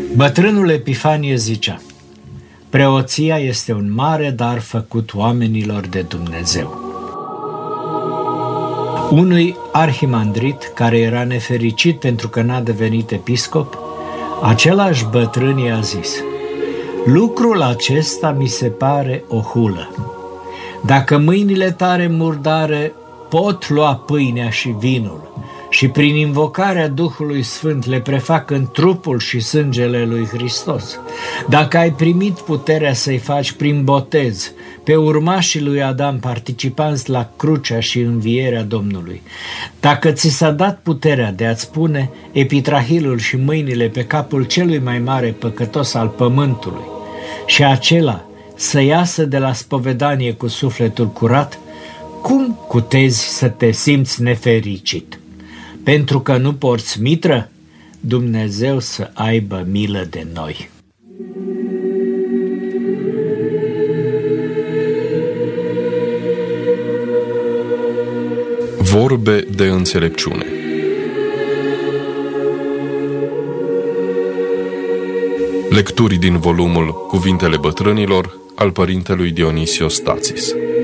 Bătrânul Epifanie zicea: preoția este un mare dar făcut oamenilor de Dumnezeu. Unui arhimandrit care era nefericit pentru că n-a devenit episcop, același bătrân i-a zis: lucrul acesta mi se pare o hulă. Dacă mâinile tale murdare pot lua pâinea și vinul și prin invocarea Duhului Sfânt le prefac în trupul și sângele lui Hristos, dacă ai primit puterea să-i faci prin botez pe urmașii lui Adam participanți la crucea și învierea Domnului, dacă ți s-a dat puterea de a-ți pune epitrahilul și mâinile pe capul celui mai mare păcătos al pământului și acela să iasă de la spovedanie cu sufletul curat, cum cutezi să te simți nefericit? Pentru că nu porți mitră? Dumnezeu să aibă milă de noi. Vorbe de înțelepciune. Lecturi din volumul Cuvintele bătrânilor al părintelui Dionisios Stațis.